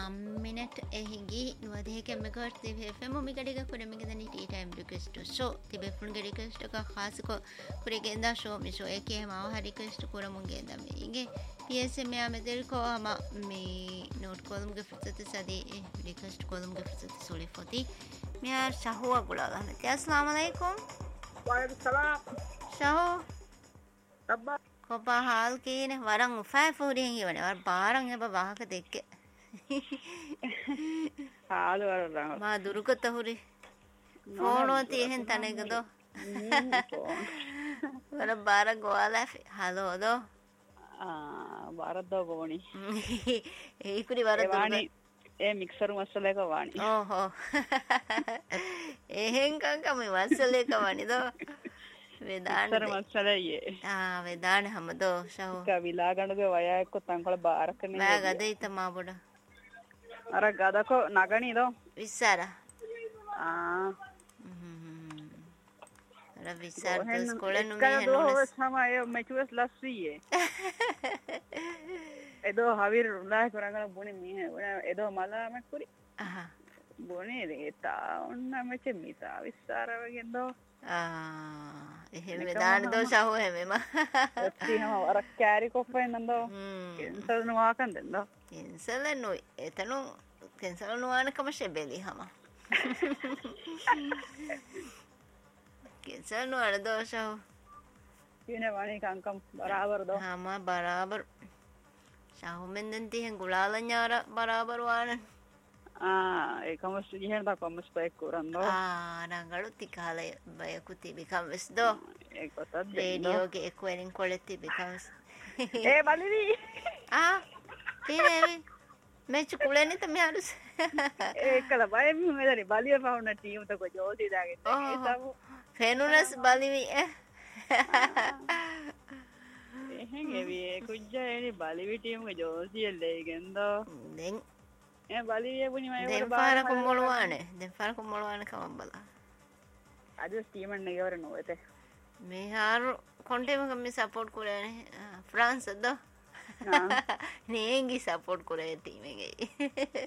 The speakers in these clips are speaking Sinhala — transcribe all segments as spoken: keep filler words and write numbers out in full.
minute ehingi nuadhe ke megar tebe femo migadiga kure migadani tea time request show tebe funge request ka khas ko kure genda show mi show eke ma ha request kura mungenda me inge psm me amedel ko ama me note column ge futsat sadi request column ge futsat soli foti me ar shahu agula gana te assalamu alaikum wa alaikum salam shahu tabba ko ba hal kine warang ufai fodin hi wane war barang heba wahaka dekke ಹಾಲು ಬರಲ್ಲ ಮಾ ದುರುಕತ್ತ ಹುರಿ ಫೋನ್ ಓತಿ ಹೆನ್ ತನೆಗದೋ ವರ ಬಾರ ಗೋವಾಲ ಹಲೋ ಅದೋ ಆ ಬಾರದೋ ಗೋಣಿ ಏ ಕುರಿ ವರ ವಾಣಿ ಏ ಮಿಕ್ಸರ್ ಮಸಾಲೆ ಕ ವಾಣಿ ಓಹೋ ಏ ಹೆನ್ ಕಂಕ ಮಿ ಮಸಾಲೆ ಕ ವಾಣಿ ದೋ ವೇದಾನ್ ಮಿಕ್ಸರ್ ಮಸಾಲೆ ಯೆ ಆ ವೇದಾನ್ ಹಮದೋ ಶಹೋ ಕ ವಿಲಾಗಣಗೆ ವಯಾಯಕ ತಂಗಳ ಬಾರಕನೆ ಮಾ ಗದೈತ ಮಾ ಬಡ අර ගදකෝ නගනීද විස්සාර ආ අර විස්සාර ස්කෝලෙන් නුමේ හෙනුනස් සමය මෙචුස් ලස්සියේ එදෝ හවිර උනායි කරංගල බොනේ මී එදෝ මලාම කුරි අහ බොනේ දේතා ඔන්න මෙච මිසා විස්සාර වගෙන්දෝ ආ එහෙම දාන දෝෂව හැමෙම ඔත්තිහම අර කැරි කොෆෙන් නන්දෝ කෙන්සල් නුවාකන් දෙන්දෝ කෙන්සල් නොයි එතනු කෙන්සල් නුවාන කම ෂෙබෙලි හම කෙන්සල් නුවාන දෝෂව ඉනේ වණි කංකම් බරාබර දෝ හම බරාබර ශාහු මෙන්දන් තිහෙන් ගුලාල ඥාර බරාබර වාන ආ ඒකම සිහින් දා කොමස් බයික් කරන්දෝ ආ නංගලු තිකාලය බයකු තිබි කම්ස් දෝ ඒකතත් රේඩියෝ ගේ එක්වෙනින් කොලෙත් තිබි කම්ස් ඒ බලිවි ආ තේරෙවි මෙච්ච කුලෙන්නේ තම යාරුස් ඒකල බය මෙදරි බලිය පවුන ටීම් තක ජෝති දාගෙන ඒසම ෆෙනුනස් බලිවි ඈ එහෙන් එවි කුජ්ජා බලිවි ටීම් ගේ ජෝති එල්ලේගෙන්දෝ දැන් ඒ බලිවිය පුනි මම දැන් පාර කොමලුවානේ දැන් පාර කොමලුවානේ කම බලා අද ස්ටීම් එක නේවර නොවතේ මේ හාරු කොන්ටේම කම්මි සපෝට් කරන්නේ ෆ්‍රාන්ස් දෝ නේංගි සපෝට් කරේ ටීම් එකේ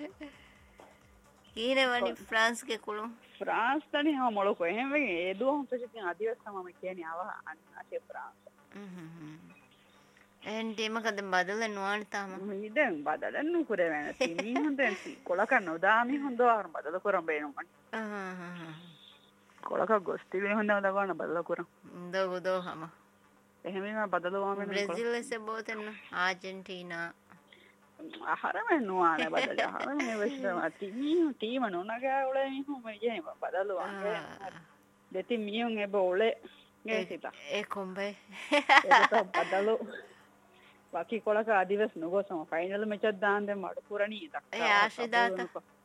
කීනේ වනි ෆ්‍රාන්ස් ගේ කුළු ෆ්‍රාන්ස් තනි හම මොලකෝ එහෙම වෙගේ ඒ දුව හම් තසින් අදිවස් තමයි කියන්නේ ආව අනාශේ ෆ්‍රාන්ස් හ්ම් එන් ටීම කද බදල නොවන තාම ඉතින් බදලන්න නුකුරේ වෙන තීමි හොඳෙන් කොලක නොදාමි හොඳව අර බදල කරම් බේනොමන් ආ කොලක ගොස්ති වේ හොඳව දවන බදල කරම් දෝ දෝ හම එහෙම ම බදලුවාම වෙන බ්‍රසීල් එසේ බෝතෙන්න ආජන්ටිනා ආහාරම නුවානේ බදල ආහාරම නෙවෙස්ම තීමි ටීම නොනගා ඔලේ මිහු මෙජේ බදලුවාගේ දෙති මියුන් එබ ඔලේ ගේසිතා ඒ කොම්බේ ඒක බදලු बाकी कोला का आदिवस नुगो सम फाइनल में चद दान दे मड पुरानी तक ए आशीदात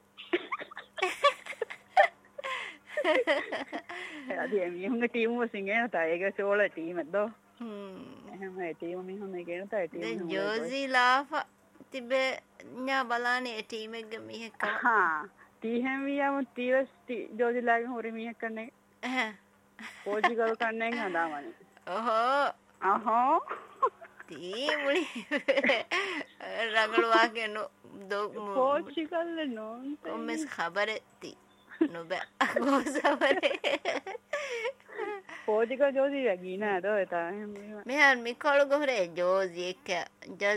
अदी एमी हुंग टीम वो सिंगे ता एगे सोला टीम दो हम्म එහෙම ටීම මිහුන් නේ තා ටීම දැන් ජෝසි ලාෆා තිබේ ඥා බලානේ ටීම් එක මිහෙක් හා ටීම් වියම ටීවස් ජෝසි ලාගේ හොරි මිහෙක් කන්නේ ඈ පෝර්චුගල් කන්නේ හදාමනේ ඔහෝ අහෝ තීමුලි රංගලුවාගේ නෝ දෝ පෝර්චුගල් නෝන් කොම්මස් ખબરති නොබ ගෝසවරේ පෝර්චුගල් ජෝසි වගේ නේද ඔය තා මෙහන් මිකලු ගොරේ ජෝසි එක